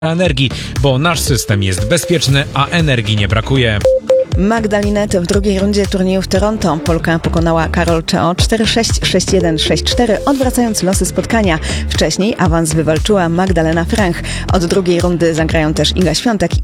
energii, bo nasz system jest bezpieczny, a energii nie brakuje. Magda Linette w drugiej rundzie turnieju w Toronto. Polka pokonała Karol Cheo 4-6, 6-1, 6-4, odwracając losy spotkania. Wcześniej awans wywalczyła Magdalena Franch. Od drugiej rundy zagrają też Iga Świątek